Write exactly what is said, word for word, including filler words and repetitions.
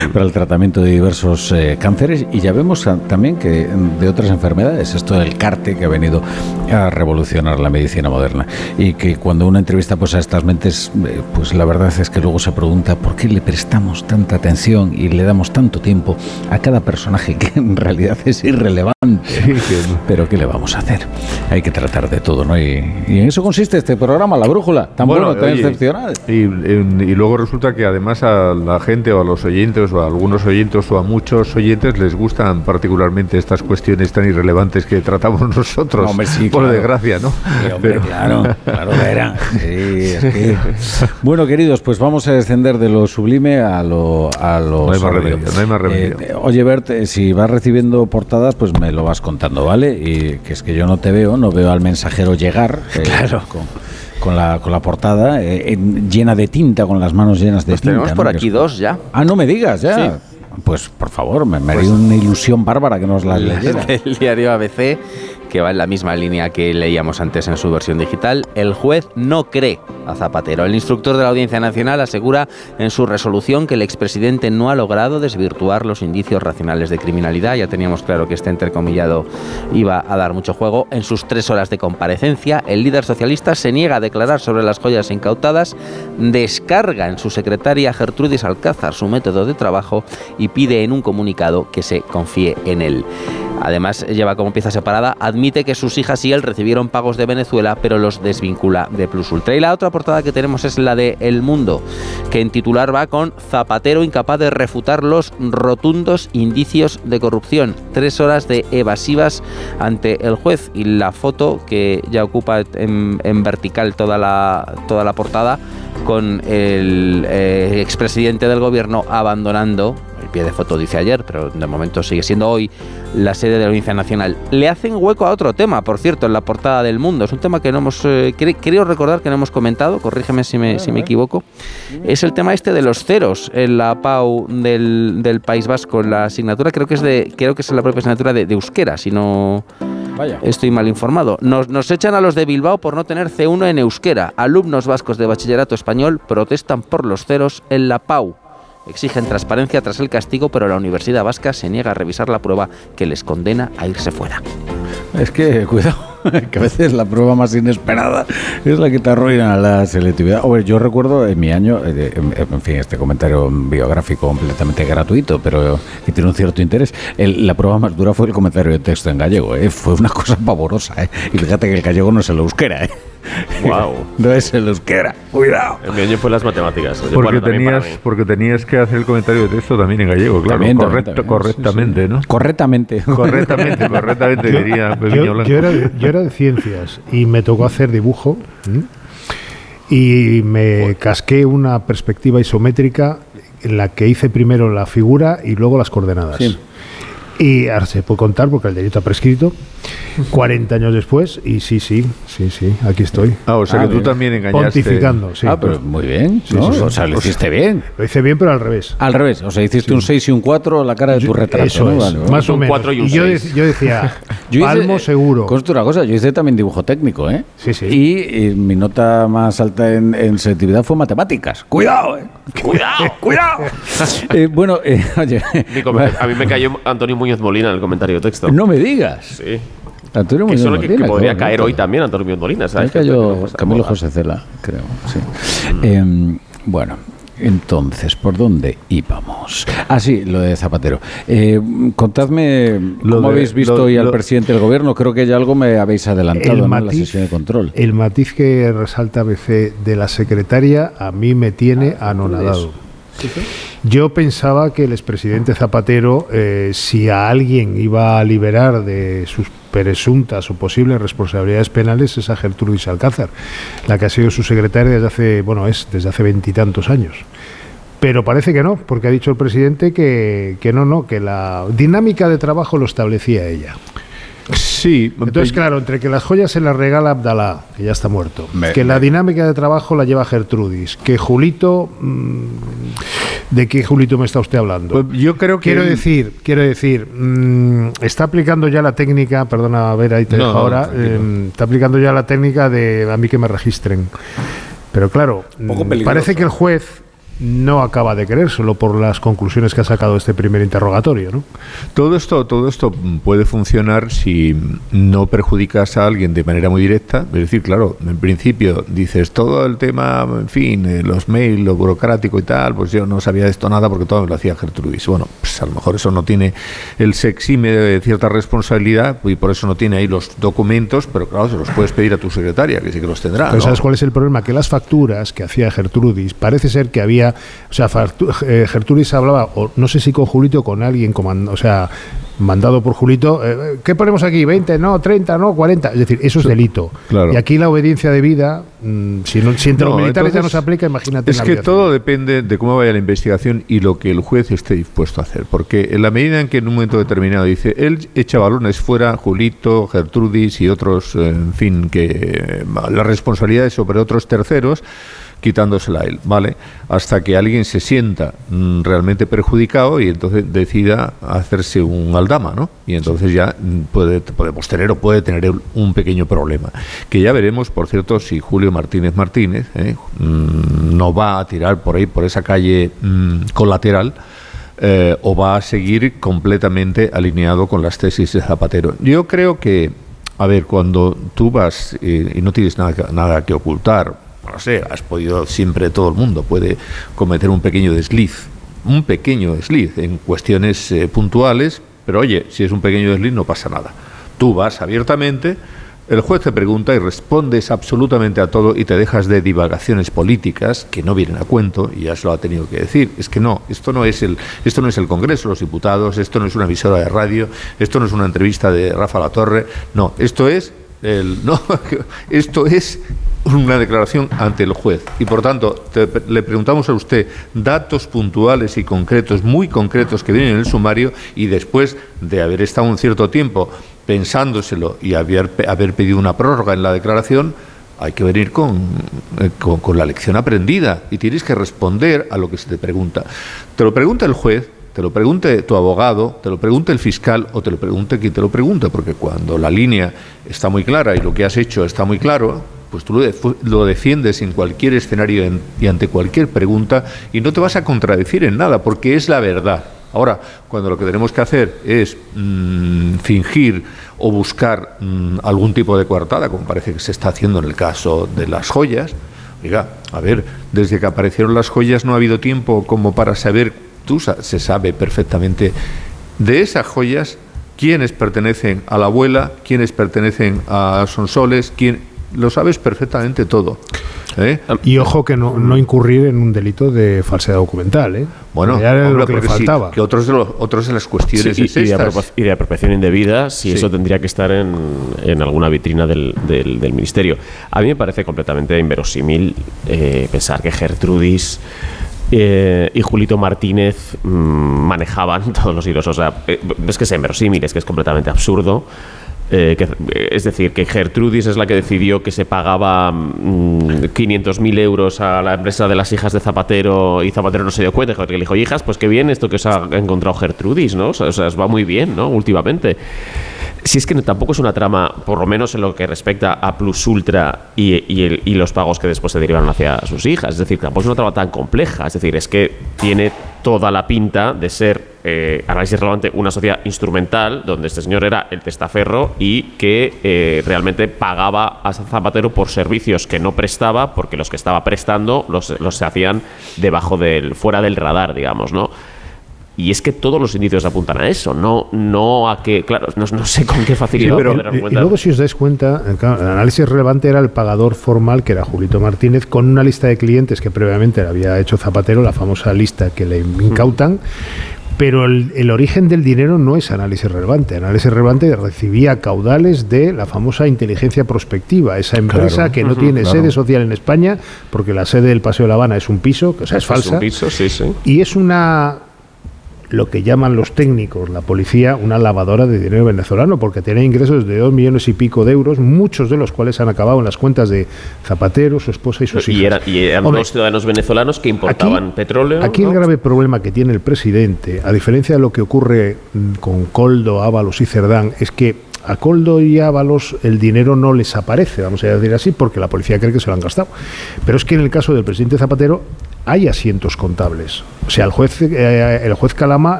para el tratamiento de diversos eh, cánceres, y ya vemos a, también que de otras enfermedades, esto del CAR-T que ha venido a revolucionar la medicina moderna, y que cuando uno entrevista pues a estas mentes, eh, pues la verdad es que luego se pregunta por qué le prestamos tanta atención y le damos tanto tiempo a cada personaje que en realidad es irrelevante. Sí, sí. Pero ¿qué le vamos a hacer? Hay que tratar de todo, ¿no? Y, y en eso consiste este programa, La Brújula, tan bueno, bueno tan oye, excepcional. Y, y, y luego resulta que además a la gente o a los oyentes o a algunos oyentes o a muchos oyentes les gustan particularmente estas cuestiones tan irrelevantes que tratamos nosotros, no, hombre, sí, por claro. desgracia, ¿no? Sí, hombre, Pero... claro, claro, verán. Sí, es que... Bueno, queridos, pues vamos a descender de lo sublime a lo a lo no hay más remedio, no hay más remedio. Eh, oye, Bert, eh, si vas recibiendo portadas, pues me lo vas contando, ¿vale? Y que es que yo no te veo, no veo al mensajero llegar. Eh, claro. Con, con la con la portada eh, llena de tinta, con las manos llenas de pues tinta. Tenemos por ¿no? aquí es... dos ya. Ah, no me digas, ya. Sí. Pues por favor, me, me pues, haría una ilusión bárbara que nos las leyera. El diario A B C, que va en la misma línea que leíamos antes en su versión digital. El juez no cree a Zapatero. El instructor de la Audiencia Nacional asegura en su resolución que el expresidente no ha logrado desvirtuar los indicios racionales de criminalidad. Ya teníamos claro que este entrecomillado iba a dar mucho juego. En sus tres horas de comparecencia, el líder socialista se niega a declarar sobre las joyas incautadas, descarga en su secretaria Gertrudis Alcázar su método de trabajo y pide en un comunicado que se confíe en él. Además, lleva como pieza separada, admite que sus hijas y él recibieron pagos de Venezuela, pero los desvincula de Plus Ultra. Y la otra portada que tenemos es la de El Mundo, que en titular va con Zapatero incapaz de refutar los rotundos indicios de corrupción. Tres horas de evasivas ante el juez. Y la foto, que ya ocupa en, en vertical toda la, toda la portada, con el eh, expresidente del gobierno abandonando, el pie de foto dice ayer, pero de momento sigue siendo hoy, la sede de la Audiencia Nacional. Le hacen hueco a otro tema, por cierto, en la portada del Mundo. Es un tema que no hemos, eh, cre- creo recordar que no hemos comentado, corrígeme si me, si me equivoco. Es el tema este de los ceros en la P A U del, del País Vasco. La asignatura creo que es de creo que es la propia asignatura de, de euskera, si no Vaya. estoy mal informado. Nos, nos echan a los de Bilbao por no tener C uno en euskera. Alumnos vascos de bachillerato español protestan por los ceros en la P A U. Exigen transparencia tras el castigo, pero la Universidad Vasca se niega a revisar la prueba que les condena a irse fuera. Es que, cuidado, que a veces la prueba más inesperada es la que te arruina la selectividad. Hombre, yo recuerdo en mi año, eh, en, en fin, este comentario biográfico completamente gratuito, pero que tiene un cierto interés. El, la prueba más dura fue el comentario de texto en gallego, ¿eh? Fue una cosa pavorosa, ¿eh? Y fíjate que el gallego no es el euskera, ¿eh? Wow. No es el euskera, cuidado. En mi año fue las matemáticas. Porque, bueno, tenías, porque tenías que hacer el comentario de texto también en gallego, claro. También, correcto, también, correctamente, sí, sí. ¿no? Correctamente. Correctamente, correctamente, yo, diría yo, yo, era de, yo era de ciencias y me tocó hacer dibujo ¿sí? y me casqué una perspectiva isométrica en la que hice primero la figura y luego las coordenadas. Sí. Y ahora se puede contar porque el delito ha prescrito cuarenta años después y sí, sí, sí, sí, aquí estoy. Ah, o sea ah, que bien. Tú también engañaste. Pontificando, sí. Ah, pero muy bien, sí, ¿no? sí, sí. O sea, lo hiciste bien. Lo hice bien, pero al revés. Al revés, o sea, hiciste sí. un seis y un cuatro la cara de tu retrato. Eso ¿no? es, vale, más o menos. cuatro y un y yo, de, yo decía, yo palmo hice, seguro. Consta una cosa, yo hice también dibujo técnico, ¿eh? Sí, sí. Y, y mi nota más alta en, en selectividad fue matemáticas. ¡Cuidado, eh! ¡Cuidado, cuidado! eh, bueno, eh, oye... A mí me cayó Antonio Muñoz Molina en el comentario de texto. No me digas. Sí. Antonio que Muñoz solo que, Molina, que podría ¿cómo? caer hoy también Antonio Muñoz Molina, ¿sabes? Me cayó Camilo José Cela, creo, sí. Mm. Eh, bueno, entonces, ¿por dónde íbamos? Ah, sí, lo de Zapatero. Eh, contadme lo cómo de, habéis visto lo, hoy al lo, presidente del gobierno. Creo que ya algo me habéis adelantado ¿no? matiz, en la sesión de control. El matiz que resalta A B C de la secretaria a mí me tiene ah, anonadado. ¿Sí, sí? Yo pensaba que el expresidente Zapatero, eh, si a alguien iba a liberar de sus presuntas o posibles responsabilidades penales, es a Gertrudis Alcázar, la que ha sido su secretaria desde hace, bueno, es desde hace veintitantos años. Pero parece que no, porque ha dicho el presidente que, que no, no, que la dinámica de trabajo lo establecía ella. Sí. Entonces, claro, entre que las joyas se las regala Abdalá, que ya está muerto, me, que me. la dinámica de trabajo la lleva Gertrudis, que Julito... Mmm, ¿de qué Julito me está usted hablando? Pues yo creo que... Quiero decir, quiero decir, mmm, está aplicando ya la técnica, perdona, a ver, ahí te no, dejo ahora, no, eh, está aplicando ya la técnica de a mí que me registren. Pero claro, parece que el juez no acaba de creérselo por las conclusiones que ha sacado este primer interrogatorio, ¿no? Todo esto, todo esto puede funcionar si no perjudicas a alguien de manera muy directa. Es decir, claro, en principio dices todo el tema, en fin, eh, los mails, lo burocrático y tal, pues yo no sabía de esto nada porque todo me lo hacía Gertrudis. Bueno, pues a lo mejor eso no tiene, el se exime de cierta responsabilidad y por eso no tiene ahí los documentos, pero claro, se los puedes pedir a tu secretaria, que sí que los tendrá. Pero ¿no? ¿sabes cuál es el problema? Que las facturas que hacía Gertrudis, parece ser que había, o sea, Gertrudis hablaba, o no sé si con Julito o con alguien, comando, o sea, mandado por Julito, eh, ¿qué ponemos aquí? ¿veinte? No, ¿treinta? No, ¿cuarenta? Es decir, eso es delito. Claro. Y aquí la obediencia debida, mmm, si, no, si entre no, los militares entonces, ya no se aplica, imagínate. Es que todo depende de cómo vaya la investigación y lo que el juez esté dispuesto a hacer. Porque en la medida en que en un momento determinado dice, él echa balones fuera, Julito, Gertrudis y otros, en fin, que la responsabilidad es sobre otros terceros, quitándosela a él, ¿vale? Hasta que alguien se sienta mm, realmente perjudicado y entonces decida hacerse un aldama, ¿no? Y entonces ya puede, podemos tener o puede tener un pequeño problema. Que ya veremos, por cierto, si Julio Martínez Martínez ¿eh? mm, no va a tirar por ahí, por esa calle mm, colateral, eh, o va a seguir completamente alineado con las tesis de Zapatero. Yo creo que, a ver, cuando tú vas eh, y no tienes nada, nada que ocultar, no sé, has podido, siempre todo el mundo puede cometer un pequeño desliz, un pequeño desliz en cuestiones eh, puntuales, pero oye, si es un pequeño desliz no pasa nada. Tú vas abiertamente, el juez te pregunta y respondes absolutamente a todo y te dejas de divagaciones políticas que no vienen a cuento, y ya se lo ha tenido que decir. Es que no, esto no es el, esto no es el Congreso de los Diputados, esto no es una emisora de radio, esto no es una entrevista de Rafa Latorre, no, esto es el, no, esto es una declaración ante el juez y por tanto te, le preguntamos a usted datos puntuales y concretos, muy concretos, que vienen en el sumario, y después de haber estado un cierto tiempo pensándoselo y haber, haber pedido una prórroga en la declaración, hay que venir con, con, con la lección aprendida y tienes que responder a lo que se te pregunta. Te lo pregunta el juez, te lo pregunte tu abogado, te lo pregunte el fiscal o te lo pregunte quien te lo pregunte, porque cuando la línea está muy clara y lo que has hecho está muy claro, pues tú lo, de, lo defiendes en cualquier escenario en, y ante cualquier pregunta y no te vas a contradecir en nada, porque es la verdad. Ahora, cuando lo que tenemos que hacer es mmm, fingir o buscar mmm, algún tipo de coartada, como parece que se está haciendo en el caso de las joyas, oiga, a ver, desde que aparecieron las joyas no ha habido tiempo como para saber, tú se sabe perfectamente de esas joyas quiénes pertenecen a la abuela, quiénes pertenecen a Sonsoles, quién... Lo sabes perfectamente todo. ¿eh? Y ojo que no, no incurrir en un delito de falsedad documental. ¿eh? Bueno, ya era lo que le faltaba. Sí, que otros de, los, otros de las cuestiones sí, y, es y, de y de apropiación indebida, si sí. Eso tendría que estar en, en alguna vitrina del, del, del Ministerio. A mí me parece completamente inverosímil eh, pensar que Gertrudis Eh, y Julito Martínez mmm, manejaban todos los hilos. O sea, eh, es que es inverosímil, es que es completamente absurdo. Eh, que, es decir, que Gertrudis es la que decidió que se pagaba mmm, quinientos mil euros a la empresa de las hijas de Zapatero y Zapatero no se dio cuenta, porque le dijo, hijas, pues qué bien esto que os ha encontrado Gertrudis, ¿no? O sea, o sea, os va muy bien, ¿no? Últimamente. Si es que no, tampoco es una trama, por lo menos en lo que respecta a Plus Ultra y, y, el, y los pagos que después se derivaron hacia sus hijas. Es decir, tampoco es una trama tan compleja. Es decir, es que tiene toda la pinta de ser, eh, análisis relevante, una sociedad instrumental donde este señor era el testaferro y que eh, realmente pagaba a Zapatero por servicios que no prestaba, porque los que estaba prestando los, los se hacían debajo del, fuera del radar, digamos, ¿no? Y es que todos los indicios apuntan a eso, no, no a que, claro, no, no sé con qué facilidad. Sí, pero, y, y luego, si os dais cuenta, claro, el análisis relevante era el pagador formal, que era Julito Martínez, con una lista de clientes que previamente le había hecho Zapatero, la famosa lista que le incautan. Mm. Pero el, el origen del dinero no es análisis relevante. Análisis relevante recibía caudales de la famosa inteligencia prospectiva, esa empresa claro. que no uh-huh, tiene claro. sede social en España, porque la sede del Paseo de La Habana es un piso, que o sea, es, es falsa. Es un piso, sí, sí. Y es una... lo que llaman los técnicos, la policía, una lavadora de dinero venezolano, porque tenía ingresos de dos millones y pico de euros, muchos de los cuales han acabado en las cuentas de Zapatero, su esposa y sus y hijas. Era, y eran Hombre, dos ciudadanos venezolanos que importaban aquí, petróleo. Aquí ¿no? el grave problema que tiene el presidente, a diferencia de lo que ocurre con Koldo, Ábalos y Cerdán, es que a Koldo y Ábalos el dinero no les aparece, vamos a decir así, porque la policía cree que se lo han gastado. Pero es que en el caso del presidente Zapatero, hay asientos contables. O sea, el juez, eh, el juez Calama